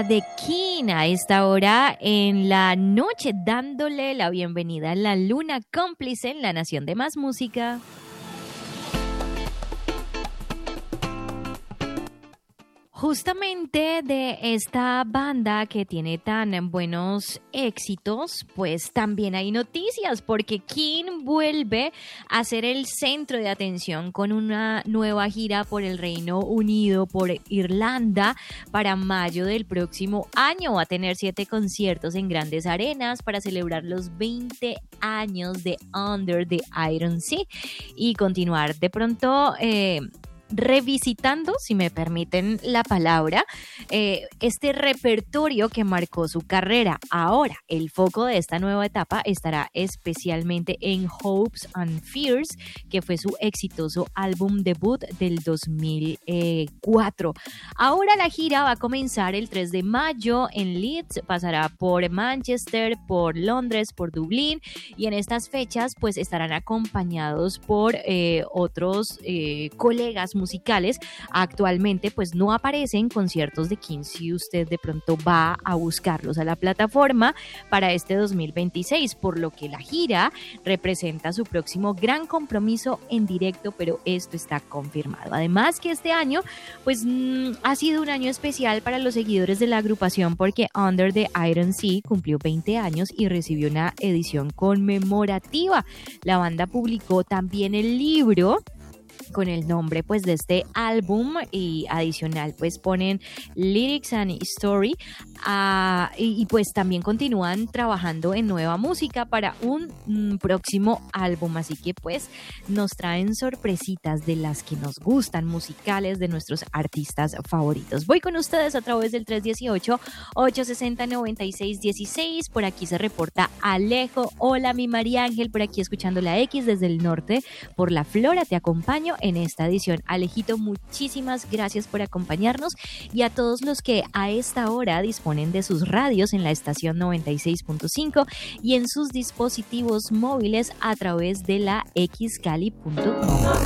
música de King a esta hora en la noche, dándole la bienvenida a la luna cómplice en la Nación de Más Música. Justamente de esta banda que tiene tan buenos éxitos, pues también hay noticias porque King vuelve a ser el centro de atención con una nueva gira por el Reino Unido, por Irlanda, para mayo del próximo año. Va a tener 7 conciertos en grandes arenas para celebrar los 20 años de Under the Iron Sea y continuar de pronto revisitando, si me permiten la palabra, este repertorio que marcó su carrera. Ahora, el foco de esta nueva etapa estará especialmente en Hopes and Fears, que fue su exitoso álbum debut del 2004. Ahora la gira va a comenzar el 3 de mayo en Leeds, pasará por Manchester, por Londres, por Dublín, y en estas fechas pues estarán acompañados por otros colegas musicales. Actualmente pues no aparecen conciertos de King si usted de pronto va a buscarlos a la plataforma para este 2026, por lo que la gira representa su próximo gran compromiso en directo, pero esto está confirmado. Además que este año pues ha sido un año especial para los seguidores de la agrupación porque Under the Iron Sea cumplió 20 años y recibió una edición conmemorativa. La banda publicó también el libro con el nombre pues de este álbum y adicional pues ponen Lyrics and Story y pues también continúan trabajando en nueva música para un próximo álbum, así que pues nos traen sorpresitas de las que nos gustan, musicales de nuestros artistas favoritos. Voy con ustedes a través del 318-860-9616, por aquí se reporta Alejo. Hola mi María Ángel, por aquí escuchando la X desde el norte, por la Flora, te acompaño en esta edición. Alejito, muchísimas gracias por acompañarnos y a todos los que a esta hora disponen de sus radios en la estación 96.5 y en sus dispositivos móviles a través de la xcali.com.